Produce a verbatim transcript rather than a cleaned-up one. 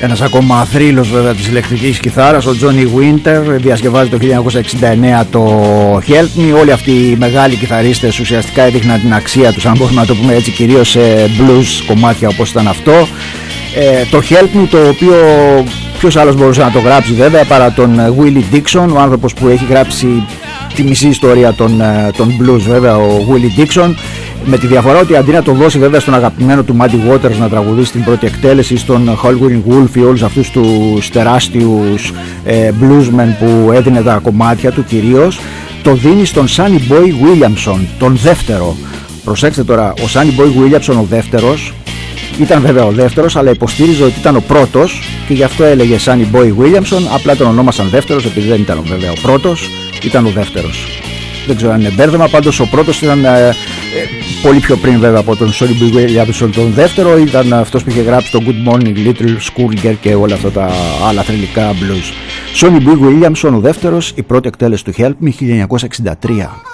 Ένας ακόμα θρύλος βέβαια της ηλεκτρικής κιθάρας, ο Johnny Winter, διασκευάζει το χίλια εννιακόσια εξήντα εννέα το Help Me. Όλοι αυτοί οι μεγάλοι κιθαρίστες ουσιαστικά έδειχναν την αξία τους, αν μπορούμε να το πούμε έτσι, κυρίως σε blues κομμάτια όπως ήταν αυτό. Ε, το Help Me, το οποίο ποιος άλλος μπορούσε να το γράψει βέβαια παρά τον Willie Dixon, ο άνθρωπος που έχει γράψει τη μισή ιστορία των, των blues βέβαια, ο Willie Dixon, με τη διαφορά ότι αντί να το δώσει βέβαια στον αγαπημένο του Muddy Waters να τραγουδήσει την πρώτη εκτέλεση, στον Howlin' Wolf ή όλους αυτούς τους τεράστιους ε, bluesmen που έδινε τα κομμάτια του κυρίως, το δίνει στον Sonny Boy Williamson, τον δεύτερο. Προσέξτε τώρα, ο Sonny Boy Williamson ο δεύτερος ήταν βέβαια ο δεύτερος, αλλά υποστήριζε ότι ήταν ο πρώτος και γι' αυτό έλεγε Sonny Boy Williamson, απλά τον ονόμασαν δεύτερος επειδή δεν ήταν βέβαια ο πρώτος, ήταν ο δεύτερος. Δεν ξέρω αν είναι μπέρδεμα, πάντως ο πρώτος ήταν ε, ε, πολύ πιο πριν βέβαια από τον Sonny Boy Williamson τον δεύτερο, ήταν αυτός που είχε γράψει το Good Morning Little Schoolgirl και όλα αυτά τα άλλα θρυλικά blues. Sonny Boy Williamson ο δεύτερος, η πρώτη εκτέλεση του Help Me χίλια εννιακόσια εξήντα τρία.